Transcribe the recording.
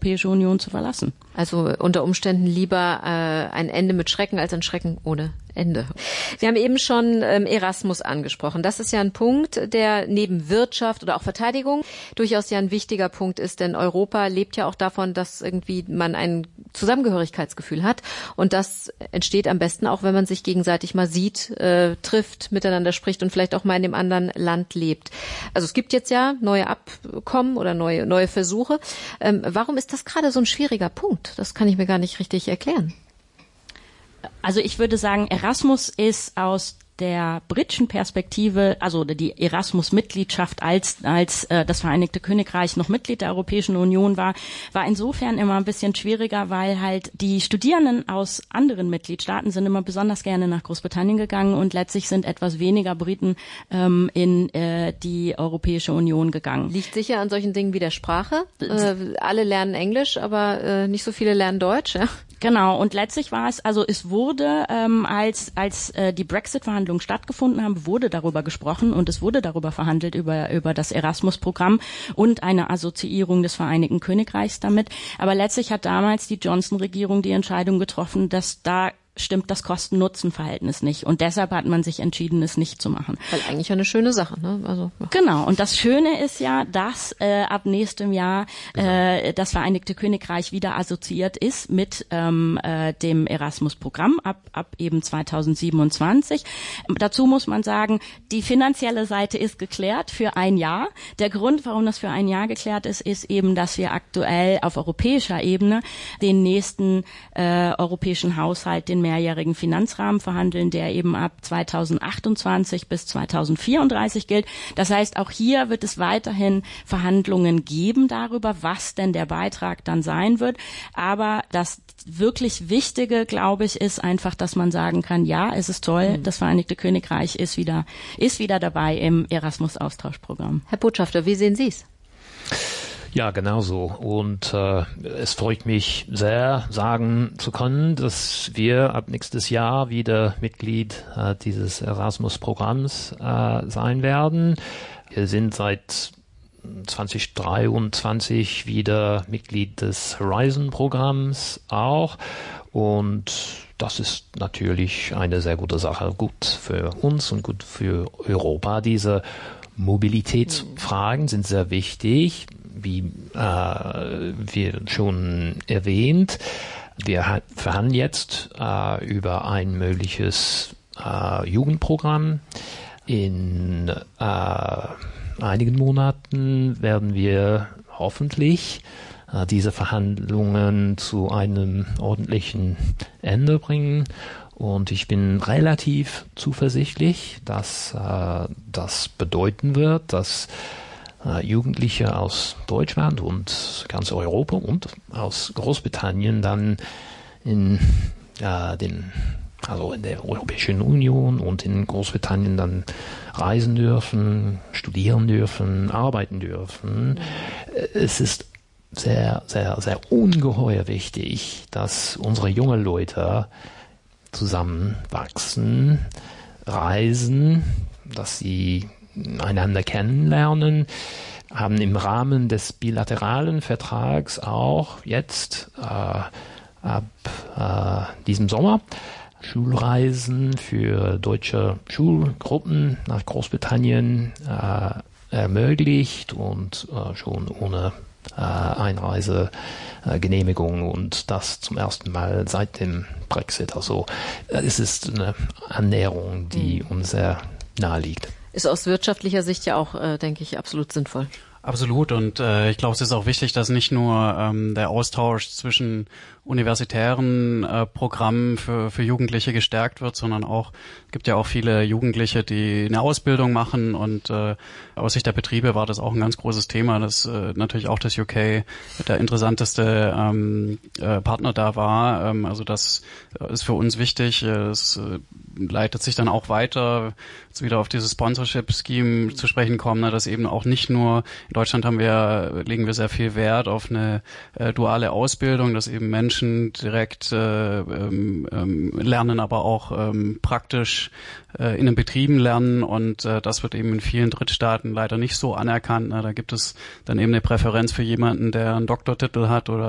Europäische Union zu verlassen. Also unter Umständen lieber ein Ende mit Schrecken als ein Schrecken ohne Ende. Wir haben eben schon Erasmus angesprochen. Das ist ja ein Punkt, der neben Wirtschaft oder auch Verteidigung durchaus ja ein wichtiger Punkt ist, denn Europa lebt ja auch davon, dass irgendwie man ein Zusammengehörigkeitsgefühl hat und das entsteht am besten auch, wenn man sich gegenseitig mal sieht, trifft, miteinander spricht und vielleicht auch mal in dem anderen Land lebt. Also es gibt jetzt ja neue Abkommen oder neue Versuche. Warum ist das gerade so ein schwieriger Punkt? Das kann ich mir gar nicht richtig erklären. Also ich würde sagen, Erasmus ist aus der britischen Perspektive, also die Erasmus-Mitgliedschaft als das Vereinigte Königreich noch Mitglied der Europäischen Union war insofern immer ein bisschen schwieriger, weil halt die Studierenden aus anderen Mitgliedstaaten sind immer besonders gerne nach Großbritannien gegangen und letztlich sind etwas weniger Briten in die Europäische Union gegangen. Liegt sicher an solchen Dingen wie der Sprache. Alle lernen Englisch, aber nicht so viele lernen Deutsch. Ja? Genau, und letztlich war es, also es wurde, als die Brexit-Verhandlungen stattgefunden haben, wurde darüber gesprochen und es wurde darüber verhandelt, über das Erasmus-Programm und eine Assoziierung des Vereinigten Königreichs damit. Aber letztlich hat damals die Johnson-Regierung die Entscheidung getroffen, dass da stimmt das Kosten-Nutzen-Verhältnis nicht. Und deshalb hat man sich entschieden, es nicht zu machen. Weil eigentlich eine schöne Sache, ne? Also, ja. Genau. Und das Schöne ist ja, dass ab nächstem Jahr das Vereinigte Königreich wieder assoziiert ist mit dem Erasmus-Programm ab eben 2027. Dazu muss man sagen, die finanzielle Seite ist geklärt für ein Jahr. Der Grund, warum das für ein Jahr geklärt ist, ist eben, dass wir aktuell auf europäischer Ebene den nächsten europäischen Haushalt, den mehrjährigen Finanzrahmen verhandeln, der eben ab 2028 bis 2034 gilt. Das heißt, auch hier wird es weiterhin Verhandlungen geben darüber, was denn der Beitrag dann sein wird. Aber das wirklich Wichtige, glaube ich, ist einfach, dass man sagen kann, ja, es ist toll, das Vereinigte Königreich ist wieder dabei im Erasmus-Austauschprogramm. Herr Botschafter, wie sehen Sie es? Ja, genau so. Und es freut mich sehr, sagen zu können, dass wir ab nächstes Jahr wieder Mitglied dieses Erasmus-Programms sein werden. Wir sind seit 2023 wieder Mitglied des Horizon-Programms auch. Und das ist natürlich eine sehr gute Sache, gut für uns und gut für Europa. Diese Mobilitätsfragen sind sehr wichtig. Wie wir schon erwähnt, wir verhandeln jetzt über ein mögliches Jugendprogramm. In einigen Monaten werden wir hoffentlich diese Verhandlungen zu einem ordentlichen Ende bringen. Und ich bin relativ zuversichtlich, dass das bedeuten wird, dass Jugendliche aus Deutschland und ganz Europa und aus Großbritannien dann in der Europäischen Union und in Großbritannien dann reisen dürfen, studieren dürfen, arbeiten dürfen. Es ist sehr, sehr, sehr ungeheuer wichtig, dass unsere jungen Leute zusammenwachsen, reisen, dass sie einander kennenlernen, haben im Rahmen des bilateralen Vertrags auch jetzt ab diesem Sommer Schulreisen für deutsche Schulgruppen nach Großbritannien ermöglicht und schon ohne Einreisegenehmigung und das zum ersten Mal seit dem Brexit. Also es ist eine Annäherung, die uns sehr nahe liegt. Ist aus wirtschaftlicher Sicht ja auch, denke ich, absolut sinnvoll. Absolut, und ich glaube, es ist auch wichtig, dass nicht nur der Austausch zwischen universitären Programmen für Jugendliche gestärkt wird, sondern auch, es gibt ja auch viele Jugendliche, die eine Ausbildung machen, und aus Sicht der Betriebe war das auch ein ganz großes Thema, dass natürlich auch das UK der interessanteste Partner da war. Also das ist für uns wichtig. Es leitet sich dann auch weiter, jetzt wieder auf dieses Sponsorship-Scheme zu sprechen kommen, ne, dass eben auch nicht nur, in Deutschland legen wir sehr viel Wert auf eine duale Ausbildung, dass eben Menschen direkt lernen, aber auch praktisch in den Betrieben lernen, und das wird eben in vielen Drittstaaten leider nicht so anerkannt. Ne. Da gibt es dann eben eine Präferenz für jemanden, der einen Doktortitel hat oder